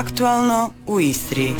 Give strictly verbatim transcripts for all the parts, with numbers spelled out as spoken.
Aktualno u Istri.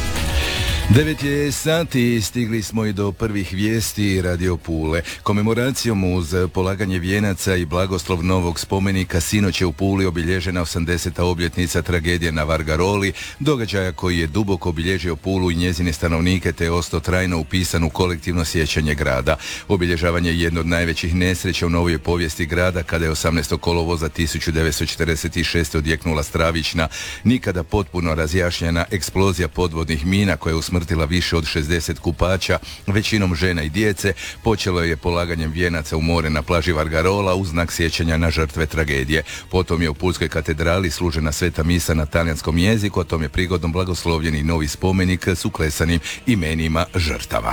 Devet je sati, stigli smo i do prvih vijesti Radio Pule. Komemoracijom uz polaganje vijenaca i blagoslov novog spomenika sinoć je u Puli obilježena osamdeseta obljetnica tragedije na Vargaroli, događaja koji je duboko obilježio Pulu i njezine stanovnike te je ostao trajno upisan u kolektivno sjećanje grada. Obilježavanje je jedno od najvećih nesreća u novoj povijesti grada kada je osamnaestog kolovoza tisuću devetsto četrdeset šeste odjeknula stravična, nikada potpuno razjašnjena eksplozija podvodnih mina koja je usmrtila više od šezdeset kupača, većinom žena i djece. Počelo je polaganjem vijenaca u more na plaži Vargarola u znak sjećanja na žrtve tragedije. Potom je u Pulskoj katedrali služena sveta misa na talijanskom jeziku, a tom je prigodom blagoslovljen i novi spomenik s uklesanim imenima žrtava.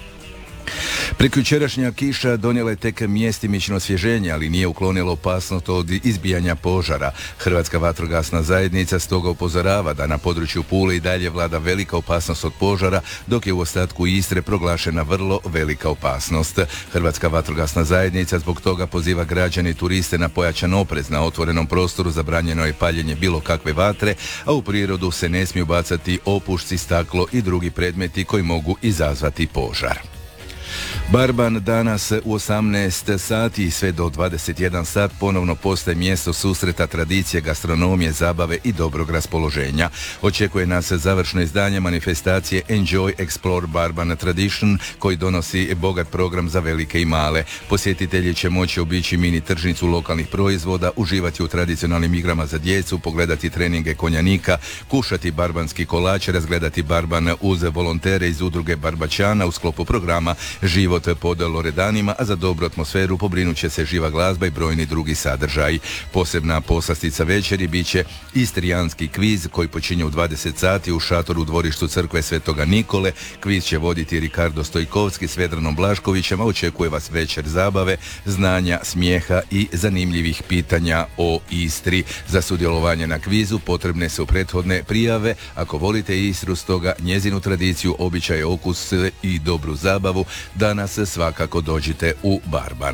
Prekjučerašnja kiša donijela je tek mjestimično osvježenje, ali nije uklonilo opasnost od izbijanja požara. Hrvatska vatrogasna zajednica stoga upozorava da na području Pule i dalje vlada velika opasnost od požara, dok je u ostatku Istre proglašena vrlo velika opasnost. Hrvatska vatrogasna zajednica zbog toga poziva građane i turiste na pojačan oprez. Na otvorenom prostoru zabranjeno je paljenje bilo kakve vatre, a u prirodu se ne smiju bacati opušci, staklo i drugi predmeti koji mogu izazvati požar. Barban danas u osamnaest sati i sve do dvadeset jedan sat ponovno postaje mjesto susreta tradicije, gastronomije, zabave i dobrog raspoloženja. Očekuje nas završno izdanje manifestacije Enjoy Explore Barban Tradition, koji donosi bogat program za velike i male. Posjetitelji će moći obići mini tržnicu lokalnih proizvoda, uživati u tradicionalnim igrama za djecu, pogledati treninge konjanika, kušati barbanski kolač, razgledati barban uz volontere iz udruge Barbačana u sklopu programa Život pod Loredanima, a za dobru atmosferu pobrinut će se živa glazba i brojni drugi sadržaji. Posebna poslastica večeri bit će istrijanski kviz koji počinje u dvadeset sati u šatoru u dvorištu crkve Svetoga Nikole. Kviz će voditi Ricardo Stojkovski s Vedranom Blaškovićem, a očekuje vas večer zabave, znanja, smijeha i zanimljivih pitanja o Istri. Za sudjelovanje na kvizu potrebne su prethodne prijave. Ako volite Istru, stoga njezinu tradiciju, običaje, okus i dobru zabavu, danas svakako dođite u Barban.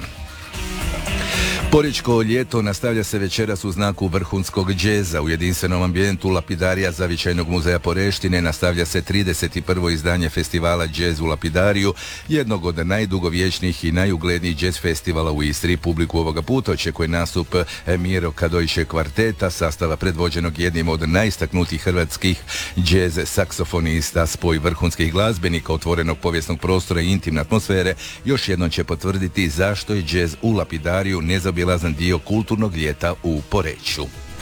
Porečko ljeto nastavlja se večeras u znaku vrhunskog džeza. U jedinstvenom ambijentu Lapidarija Zavičajnog muzeja Poreštine nastavlja se trideset prvo izdanje festivala Džez u Lapidariju, jednog od najdugovječnijih i najuglednijih džez festivala u Istri. Publiku ovoga puta očekuje nastup Miro Kadojše kvarteta, sastava predvođenog jednim od najistaknutijih hrvatskih džez saksofonista. Spoj vrhunskih glazbenika, otvorenog povijesnog prostora i intimne atmosfere još jednom će potvrditi zašto je džez u Lapidariju nezaobilazan dio kulturnog ljeta u Poreču.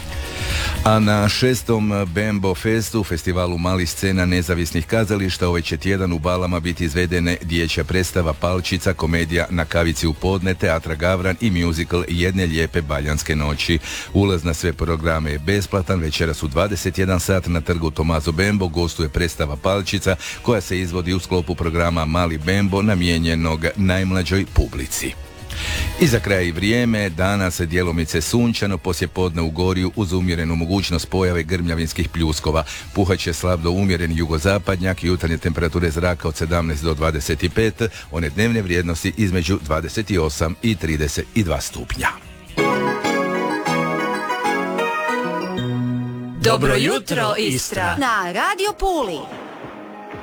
A na šestom Bembo Festu, festivalu malih scena nezavisnih kazališta, ovaj će tjedan u Balama biti izvedene dječja predstava Palčica, komedija Na kavici u podne, teatra Gavran i musical Jedne lijepe baljanske noći. Ulaz na sve programe je besplatan. Večeras u dvadeset jedan sat na trgu Tomaso Bembo gostuje predstava Palčica koja se izvodi u sklopu programa Mali Bembo namijenjenog najmlađoj publici. I za kraj vrijeme, danas djelomice sunčano, poslije podne u Gorju uz umjerenu mogućnost pojave grmljavinskih pljuskova. Puhat će slab do umjeren jugozapadnjak, jutarnje temperature zraka od sedamnaest do dvadeset pet, one dnevne vrijednosti između dvadeset osam i trideset dva stupnja. Dobro jutro, Istra! Na Radio Puli.